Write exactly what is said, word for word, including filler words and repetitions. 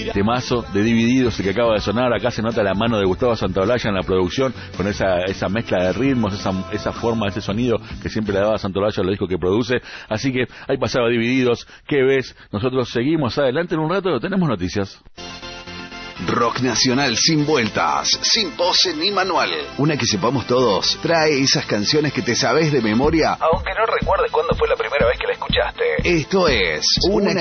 Temazo de Divididos, el que acaba de sonar. Acá se nota la mano de Gustavo Santaolalla en la producción, con esa esa mezcla de ritmos, esa esa forma, ese sonido que siempre le daba Santaolalla a los discos que produce. Así que ahí pasaba Divididos. ¿Qué ves? Nosotros seguimos adelante en un rato, tenemos noticias. Rock nacional sin vueltas, sin pose ni manual. Una que sepamos todos. Trae esas canciones que te sabes de memoria, aunque no recuerdes cuándo fue la primera vez que la escuchaste. Esto es Una, Una que,